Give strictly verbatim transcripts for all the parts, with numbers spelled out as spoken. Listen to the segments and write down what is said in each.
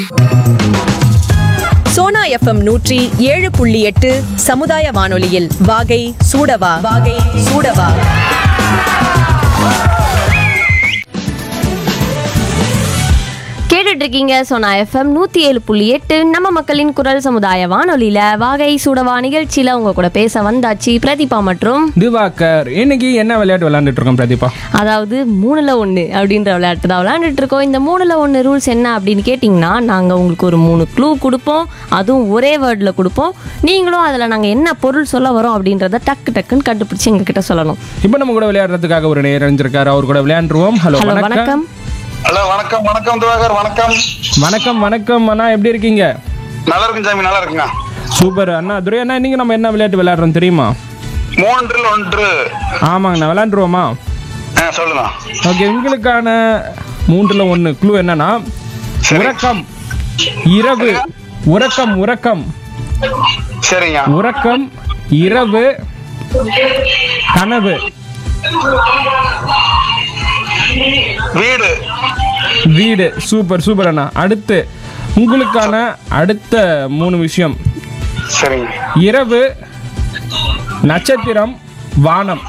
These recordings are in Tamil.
சோனா எஃப்எம் நூற்றி ஏழு புள்ளி எட்டு சமுதாய வானொலியில் வாகை சூடவா வாகை சூடவா. கேட்டுட்டு இருக்கீங்க சோனா எஃப்எம் நூற்றி ஏழு புள்ளி எட்டு நம்ம மக்களின் குரல் சமுதாய வானொலியில் வாகை சூடவா நிகழ்ச்சியில் உங்க கூட பேச வந்தாச்சு பிரதீபா மற்றும் திவாகர். இன்னைக்கு என்ன விளையாட்டு விளையாண்டுட்டு இருக்கோம் பிரதீபா? அதாவது மூணுல ஒன்று அப்படின்ற விளையாட்டு தான் விளையாண்டுட்டு இருக்கோம். இந்த மூணுல ஒன்று ரூல்ஸ் என்ன அப்படின்னு கேட்டிங்கன்னா, நாங்கள் உங்களுக்கு ஒரு மூணு க்ளூ கொடுப்போம், அதுவும் ஒரே வேர்டில் கொடுப்போம். நீங்களும் அதில் நாங்கள் என்ன பொருள் சொல்ல வரோம் அப்படின்றத டக்கு டக்குன்னு கண்டுபிடிச்சி எங்ககிட்ட சொல்லணும். இப்போ நம்ம கூட விளையாடுறதுக்காக ஒரு நேரம் அறிஞ்சிருக்காரு, அவர் கூட விளையாண்டுருவோம். ஹலோ ஹலோ வணக்கம். வணக்கம். ஹலோ வணக்கம் வணக்கம் திவாகர் வணக்கம். வணக்கம் வணக்கம் அண்ணா, எப்படி இருக்கீங்க? நல்லா இருக்கும் சாமி, நல்லா இருக்குங்க. சூப்பர் அண்ணா. துரை அண்ணா, இன்னைக்கு நம்ம என்ன விளையாட்டு விளையாடுறோம் தெரியுமா? மூன்றில் ஒன்று. ஆமாங்கண்ணா, விளையாண்டுருவோமா? ஆ சொல்லுங்க. ஓகே, உங்களுக்கான மூன்றுல ஒன்று க்ளூ என்னன்னா, உறக்கம் இரவு. உறக்கம் உறக்கம் சரிங்க. உறக்கம் இரவு கனவு. வீடு. வீடு. சூப்பர் சூப்பர் அண்ணா. அடுத்து உங்களுக்கான அடுத்த மூணு விஷயம், சரிங்க. இரவு நட்சத்திரம் வானம்.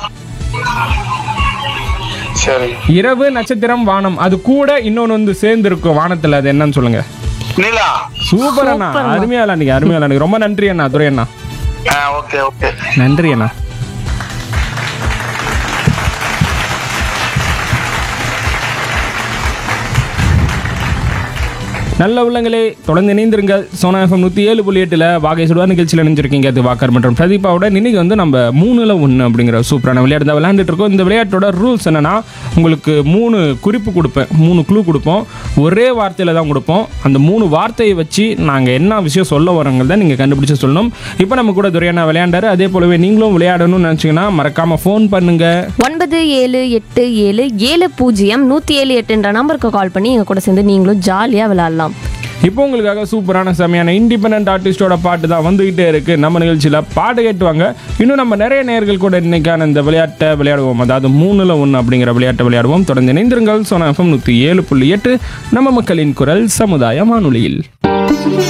சரி. இரவு நட்சத்திரம் வானம், அது கூட இன்னொன்று வந்து சேர்ந்து இருக்கும் வானத்தில், அது என்னன்னு சொல்லுங்க. நிலா. சூப்பர் அண்ணா, அருமையா விளையாடுங்க, அருமையா விளையாடுங்க. ரொம்ப நன்றி அண்ணா, துரை அண்ணா. ஆ ஓகே ஓகே. நன்றி அண்ணா. நல்ல உள்ளங்களே, தொடர்ந்து இணைந்திருங்கள். சோனா எஃப்எம் நூற்றி ஏழு புள்ளி எட்டில் வாகை சுடுவா நிகழ்ச்சியில் இணைஞ்சிருக்கீங்க. அது வாக்கர் மற்றும் பிரதீபாவோட. இன்னைக்கு வந்து நம்ம மூணுல ஒன்று அப்படிங்கிற சூப்பரான விளையாட்டு தான் விளையாண்டுட்டு இருக்கோம். இந்த விளையாட்டோட ரூல்ஸ் என்னன்னா, உங்களுக்கு மூணு குறிப்பு கொடுப்பேன், மூணு க்ளூ கொடுப்போம், ஒரே வார்த்தையில் தான் கொடுப்போம். அந்த மூணு வார்த்தையை வச்சு நாங்கள் என்ன விஷயம் சொல்ல வரோங்கிறத நீங்கள் கண்டுபிடிச்சு சொல்லணும். இப்போ நம்ம கூட துரையண்ணா விளையாண்டாரு, அதே போலவே நீங்களும் விளையாடணும்னு நினச்சிங்கன்னா மறக்காமல் ஃபோன் பண்ணுங்க. ஒன்பது ஏழு எட்டு ஏழு ஏழு பூஜ்ஜியம் நூற்றி ஏழு எட்டுன்ற நம்பருக்கு கால் பண்ணி எங்கள் கூட சேர்ந்து நீங்களும் ஜாலியாக விளையாடலாம். இப்போ உங்களுக்காக சூப்பரான செமையான இண்டிபெண்டன்ட் ஆர்டிஸ்டோட பாட்டு தான் வந்துகிட்டே இருக்கு. நம்ம நிகழ்ச்சியில் பாட்டு கேட்டுவாங்க. இன்னும் நம்ம நிறைய நேயர்கள் கூட இன்னைக்கான இந்த விளையாட்டை விளையாடுவோம், அதாவது மூணுல ஒன்று அப்படிங்கிற விளையாட்டை விளையாடுவோம். தொடர்ந்து இணைந்திருங்கள். சோனா எஃப்எம் நூற்றி ஏழு புள்ளி எட்டு நம்ம மக்களின் குரல் சமுதாய வானொலியில்.